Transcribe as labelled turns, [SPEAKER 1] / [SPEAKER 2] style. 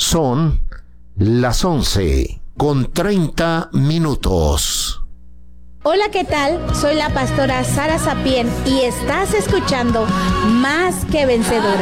[SPEAKER 1] Son las 11:30.
[SPEAKER 2] Hola, ¿qué tal? Soy la pastora Sara Sapien y estás escuchando Más que Vencedora.